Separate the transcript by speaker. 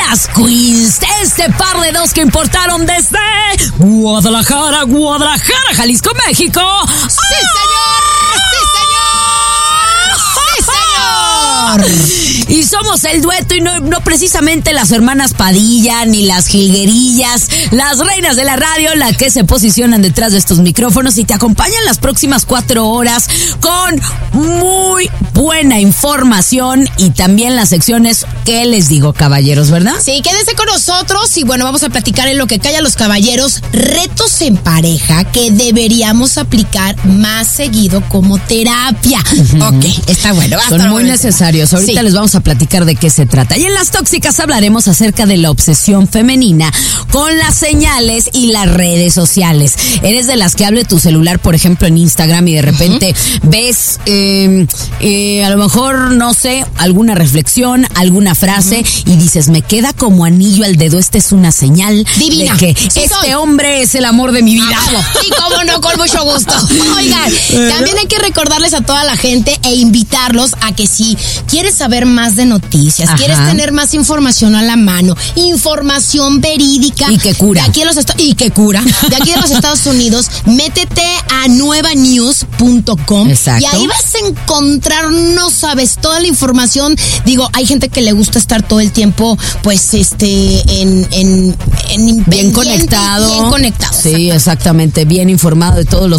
Speaker 1: las Queens, este par de dos que importaron desde Guadalajara, Jalisco, México.
Speaker 2: ¡Sí, señor! ¡Sí, señor! ¡Sí, señor!
Speaker 1: Y somos el dueto y no precisamente las hermanas Padilla ni las jilguerillas, las reinas de la radio, las que se posicionan detrás de estos micrófonos y te acompañan las próximas 4 horas con muy buena información y también las secciones que les digo, caballeros, ¿verdad?
Speaker 2: Sí, quédense con nosotros y bueno, vamos a platicar en lo que callan los caballeros, retos en pareja que deberíamos aplicar más seguido como terapia. Ok, está bueno.
Speaker 1: Son muy necesarios. Ahorita les vamos a platicar de qué se trata. Y en Las Tóxicas hablaremos acerca de la obsesión femenina con las señales y las redes sociales. Eres de las que hable tu celular, por ejemplo, en Instagram y de repente ves a lo mejor, no sé, alguna reflexión, alguna frase y dices, me queda como anillo al dedo, esta es una señal
Speaker 2: divina
Speaker 1: de que este hombre es el amor de mi vida.
Speaker 2: Y cómo no, con mucho gusto. Oigan, también hay que recordarles a toda la gente e invitarlos a que si quieres saber más de noticias, quieres tener más información a la mano, información verídica
Speaker 1: y que cura.
Speaker 2: De aquí en los de aquí en los Estados Unidos, métete a nuevanews.com.
Speaker 1: Exacto.
Speaker 2: Y ahí vas a encontrar, no sabes, toda la información. Digo, hay gente que le gusta estar todo el tiempo, pues,
Speaker 1: bien conectado.
Speaker 2: Bien conectado.
Speaker 1: Sí, exactamente, bien informado de todos los